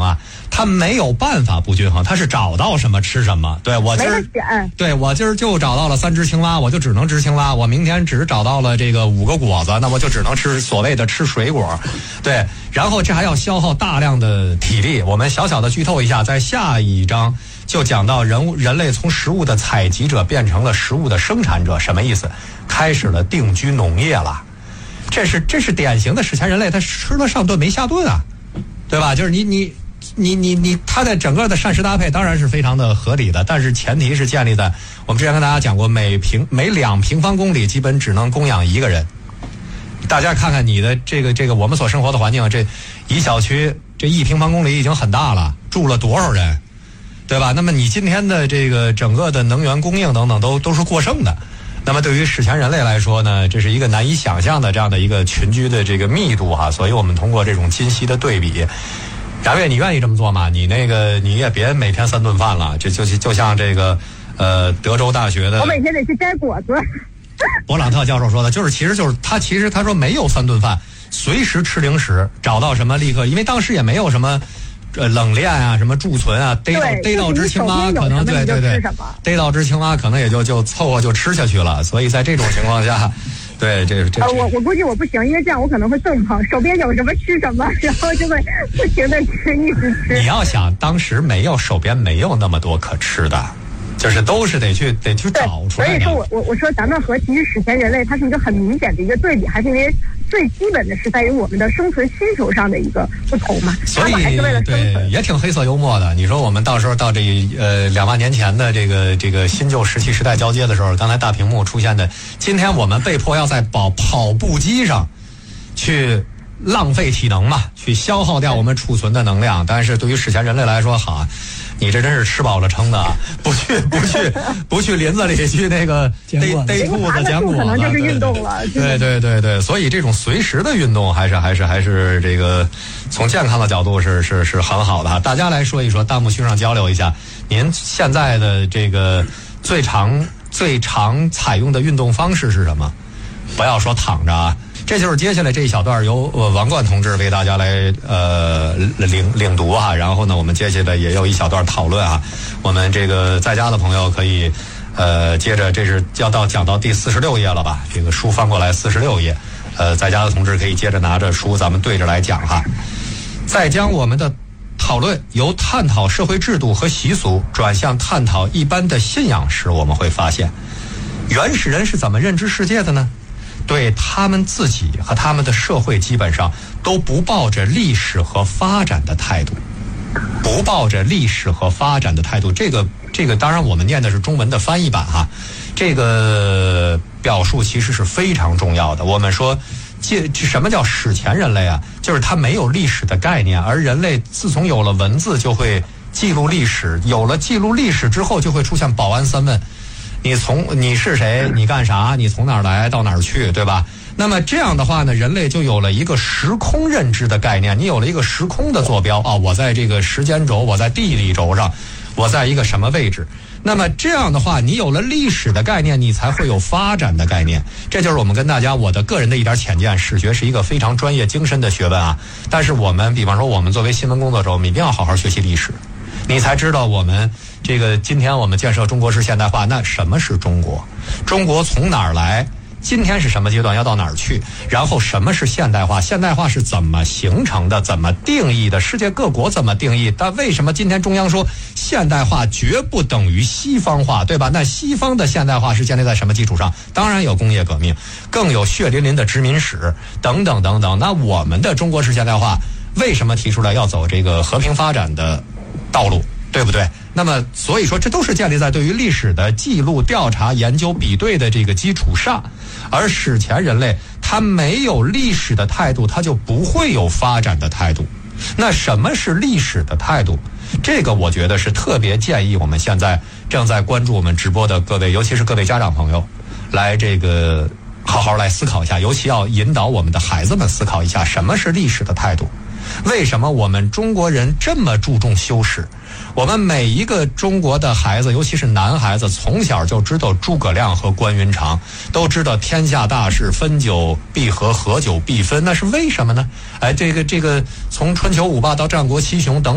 啊，它没有办法不均衡，它是找到什么吃什么。对，我今儿就找到了3只青蛙，我就只能吃青蛙。我明天只找到了这个5个果子，那我就只能吃所谓的吃水果。对，然后这还要消耗大量的体力。我们小小的剧透一下，在下一章就讲到人类从食物的采集者变成了食物的生产者，什么意思？开始了定居农业了。这是典型的史前人类，他吃了上顿没下顿啊，对吧？就是你它的整个的膳食搭配当然是非常的合理的，但是前提是建立在我们之前跟大家讲过，每2平方公里基本只能供养1个人。大家看看你的这个我们所生活的环境，这一小区这1平方公里已经很大了，住了多少人，对吧？那么你今天的这个整个的能源供应等等都是过剩的。那么对于史前人类来说呢，这是一个难以想象的这样的一个群居的这个密度哈，所以我们通过这种今昔的对比。杨月，你愿意这么做吗？你也别每天3顿饭了，就像这个德州大学的， 我每天得去摘果子。 博朗特教授说的，其实他说没有3顿饭，随时吃零食，找到什么立刻，因为当时也没有什么冷链啊，什么贮存啊，逮到只青蛙可能对，逮到只青蛙可能也就凑合就吃下去了，所以在这种情况下。对，这我估计我不行，因为这样我可能会更胖。手边有什么吃什么，然后就会不停的吃，一直吃。 你要想当时手边没有那么多可吃的，就是都是得去找出来的。 所以说我说咱们和其实史前人类它是一个很明显的一个对比，还是因为最基本的是在于我们的生存需求上的一个不同嘛。 所以还是为了生存， 对，也挺黑色幽默的。你说我们到时候到这2万年前的这个新旧石器时代交接的时候，刚才大屏幕出现的，今天我们被迫要在跑步机上去浪费体能嘛，去消耗掉我们储存的能量。但是对于史前人类来说，好，你这真是吃饱了撑的，不去林子里去那个逮兔子捡果子， 可能就是运动了。 对，所以这种随时的运动还是这个从健康的角度是很好的哈。大家来说一说，弹幕区上交流一下，您现在的这个最常采用的运动方式是什么？不要说躺着啊。这就是接下来这一小段由王冠同志为大家来领读哈，然后呢，我们接下来也有一小段讨论啊。我们这个在家的朋友可以接着，这是讲到第46页了吧？这个书翻过来46页，在家的同志可以接着拿着书，咱们对着来讲哈。再将我们的讨论由探讨社会制度和习俗转向探讨一般的信仰时，我们会发现，原始人是怎么认知世界的呢？对他们自己和他们的社会基本上都不抱着历史和发展的态度，这个当然我们念的是中文的翻译版哈，这个表述其实是非常重要的。我们说什么叫史前人类啊？就是他没有历史的概念，而人类自从有了文字就会记录历史，有了记录历史之后就会出现保安3问。你是谁？你干啥？你从哪儿来到哪儿去？对吧？那么这样的话呢，人类就有了一个时空认知的概念，你有了一个时空的坐标啊，我在这个时间轴，我在地理轴上，我在一个什么位置？那么这样的话，你有了历史的概念，你才会有发展的概念。这就是我们跟大家我的个人的一点浅见，史学是一个非常专业精深的学问啊。但是我们比方说我们作为新闻工作者，我们一定要好好学习历史，你才知道我们这个今天我们建设中国式现代化，那什么是中国？中国从哪儿来？今天是什么阶段？要到哪儿去？然后什么是现代化？现代化是怎么形成的？怎么定义的？世界各国怎么定义？但为什么今天中央说现代化绝不等于西方化，对吧？那西方的现代化是建立在什么基础上？当然有工业革命，更有血淋淋的殖民史等等等等。那我们的中国式现代化为什么提出来要走这个和平发展的道路，对不对？那么所以说这都是建立在对于历史的记录、调查、研究、比对的这个基础上。而史前人类他没有历史的态度，他就不会有发展的态度。那什么是历史的态度？这个我觉得是特别建议我们现在正在关注我们直播的各位，尤其是各位家长朋友，来这个好好来思考一下，尤其要引导我们的孩子们思考一下什么是历史的态度。为什么我们中国人这么注重修史？我们每一个中国的孩子，尤其是男孩子，从小就知道诸葛亮和关云长，都知道天下大事，分久必合，合久必分。那是为什么呢？这个从春秋五霸到战国七雄等